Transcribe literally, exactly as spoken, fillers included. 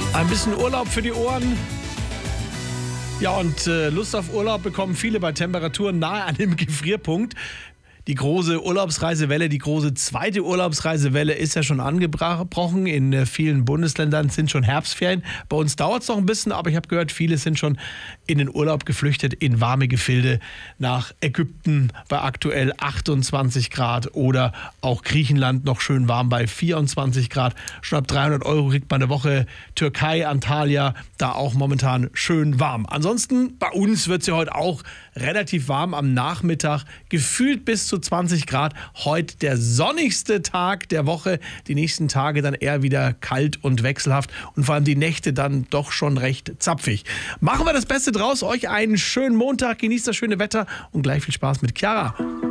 Ein bisschen Urlaub für die Ohren. Ja, und äh, Lust auf Urlaub bekommen viele bei Temperaturen nahe an dem Gefrierpunkt. Die große Urlaubsreisewelle, die große zweite Urlaubsreisewelle ist ja schon angebrochen. In äh, vielen Bundesländern sind schon Herbstferien. Bei uns dauert es noch ein bisschen, aber ich habe gehört, viele sind schon in den Urlaub geflüchtet, in warme Gefilde nach Ägypten bei aktuell achtundzwanzig Grad oder auch Griechenland noch schön warm bei vierundzwanzig Grad. Schon ab dreihundert Euro kriegt man eine Woche. Türkei, Antalya, da auch momentan schön warm. Ansonsten bei uns wird es ja heute auch relativ warm am Nachmittag, gefühlt bis zu zwanzig Grad. Heute der sonnigste Tag der Woche. Die nächsten Tage dann eher wieder kalt und wechselhaft und vor allem die Nächte dann doch schon recht zapfig. Machen wir das Beste draus. Euch einen schönen Montag, genießt das schöne Wetter und gleich viel Spaß mit Chiara.